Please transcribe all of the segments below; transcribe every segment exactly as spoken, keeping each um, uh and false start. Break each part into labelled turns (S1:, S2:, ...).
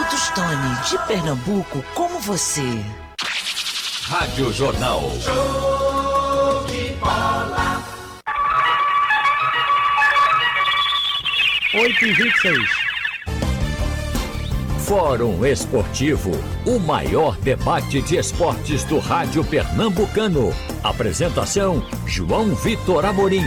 S1: Tostoni, de Pernambuco, como você.
S2: Rádio Jornal.
S3: Show de bola.
S4: oito e vinte e seis.
S2: Fórum Esportivo, o maior debate de esportes do rádio pernambucano. Apresentação, João Vitor Amorim.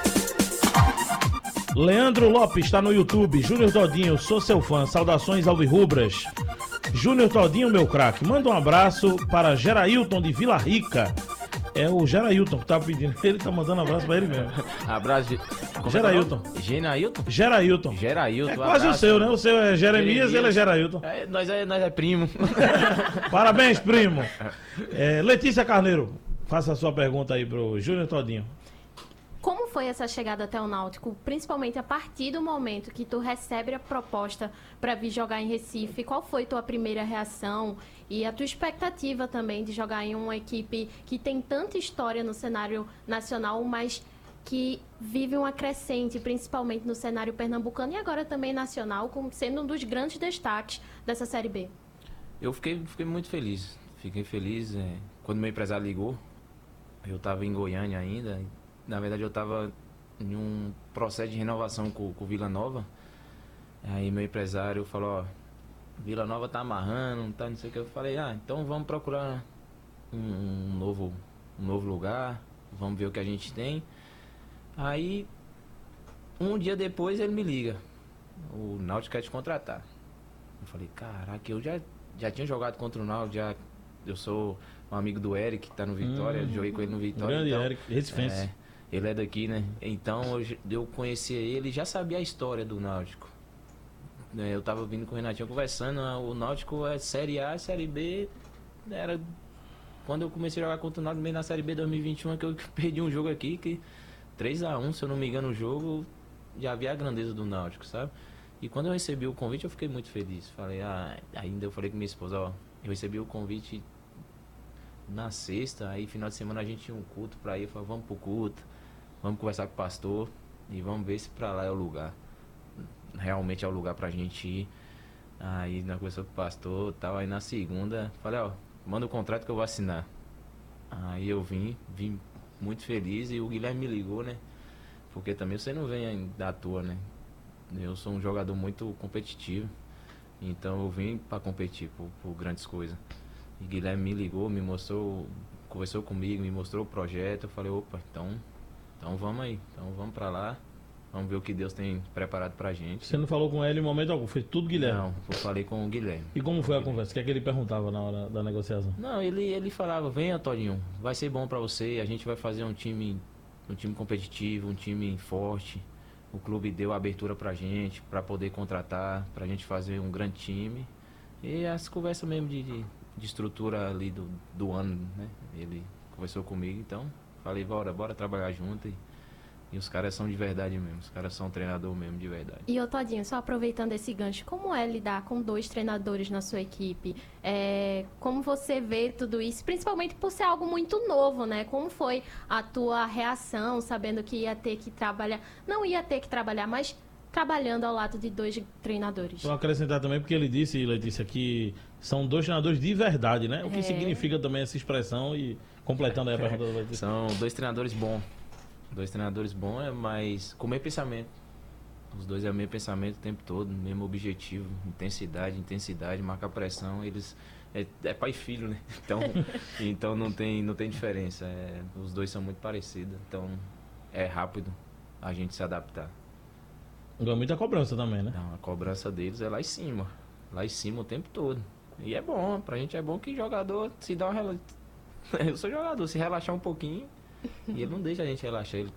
S4: Leandro Lopes está no YouTube. Júnior Todinho, sou seu fã. Saudações alvirrubras. Júnior Todinho, meu craque. Manda um abraço para Gerailton de Vila Rica. É o Gerailton que tá pedindo. Ele tá mandando um abraço para ele mesmo.
S5: Abraço de...
S4: Gerailton.
S5: Genailton?
S4: Gerailton.
S5: Gerailton.
S4: É quase abraço. O seu, né? O seu é Jeremias e ele é Gerailton.
S5: É, nós, é, nós é primo.
S4: Parabéns, primo. É, Letícia Carneiro, faça a sua pergunta aí pro Júnior Todinho.
S6: Como foi essa chegada até o Náutico, principalmente a partir do momento que tu recebe a proposta para vir jogar em Recife? Qual foi tua primeira reação e a tua expectativa também de jogar em uma equipe que tem tanta história no cenário nacional, mas que vive uma crescente, principalmente no cenário pernambucano e agora também nacional, como sendo um dos grandes destaques dessa Série B?
S5: Eu fiquei, fiquei muito feliz. Fiquei feliz é, quando meu empresário ligou. Eu estava em Goiânia ainda. Na verdade, eu estava em um processo de renovação com o Vila Nova. Aí meu empresário falou, ó, Vila Nova tá amarrando, tá não sei o que. Eu falei, ah, então vamos procurar um, um, novo, um novo lugar, vamos ver o que a gente tem. Aí, um dia depois ele me liga, o Náutico quer te contratar. Eu falei, caraca, eu já, já tinha jogado contra o Náutico, já, eu sou um amigo do Eric, que tá no Vitória, hum, joguei com ele no Vitória.
S4: Grande
S5: então,
S4: Eric, Recifense.
S5: É, ele é daqui, né? Então eu, eu conhecia ele e já sabia a história do Náutico. É, eu tava vindo com o Renatinho conversando, o Náutico é Série A, Série B. Era quando eu comecei a jogar contra o Náutico, meio na Série B dois mil e vinte e um, que eu perdi um jogo aqui, que três a um, se eu não me engano, o jogo, já havia a grandeza do Náutico, sabe? E quando eu recebi o convite, eu fiquei muito feliz. Falei, ah, ainda eu falei com minha esposa, ó, eu recebi o convite na sexta, aí final de semana a gente tinha um culto pra ir, eu falei, vamos pro culto. Vamos conversar com o pastor e vamos ver se pra lá é o lugar. Realmente é o lugar pra gente ir. Aí nós conversamos com o pastor, tal. Aí na segunda, falei, ó, manda o contrato que eu vou assinar. Aí eu vim, vim muito feliz e o Guilherme me ligou, né? Porque também você não vem da toa, né? Eu sou um jogador muito competitivo. Então eu vim pra competir por, por grandes coisas. E Guilherme me ligou, me mostrou, conversou comigo, me mostrou o projeto. Eu falei, opa, então... Então vamos aí, então vamos pra lá, vamos ver o que Deus tem preparado pra gente.
S4: Você não falou com ele em momento algum, foi tudo Guilherme?
S5: Não, eu falei com o Guilherme.
S4: E como foi a conversa? O que é que ele perguntava na hora da negociação?
S5: Não, ele, ele falava, venha Todinho, vai ser bom pra você, a gente vai fazer um time, um time competitivo, um time forte. O clube deu abertura pra gente, pra poder contratar, pra gente fazer um grande time. E as conversas mesmo de, de, de estrutura ali do, do ano, né? Ele conversou comigo, então... Falei, bora, bora trabalhar junto. E, e os caras são de verdade mesmo. Os caras são um treinador mesmo de verdade.
S6: E ô Todinho, só aproveitando esse gancho, como é lidar com dois treinadores na sua equipe? É, como você vê tudo isso? Principalmente por ser algo muito novo, né? Como foi a tua reação, sabendo que ia ter que trabalhar... Não ia ter que trabalhar, mas trabalhando ao lado de dois treinadores.
S4: Vou acrescentar também, porque ele disse, Letícia, que são dois treinadores de verdade, né? O que é. significa também essa expressão e... Completando aí a pergunta da Letícia.
S5: São dois treinadores bons. Dois treinadores bons, é, mas com o mesmo pensamento. Os dois é o mesmo pensamento o tempo todo, mesmo objetivo, intensidade, intensidade, marcar pressão. Eles é, é pai e filho, né? Então, então não tem, não tem diferença. É, os dois são muito parecidos, então é rápido a gente se adaptar.
S4: Não é muita cobrança também, né?
S5: Não, a cobrança deles é lá em cima. Lá em cima o tempo todo. E é bom, pra gente é bom que jogador se dá uma... Eu sou jogador, se relaxar um pouquinho, e ele não deixa a gente relaxar, ele